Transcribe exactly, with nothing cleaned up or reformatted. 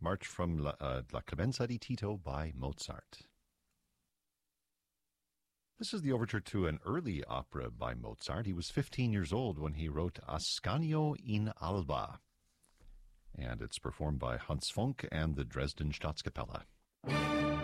March from La, uh, La Clemenza di Tito by Mozart. This is the overture to an early opera by Mozart. He was fifteen years old when he wrote Ascanio in Alba. And it's performed by Hans Funk and the Dresden Staatskapelle.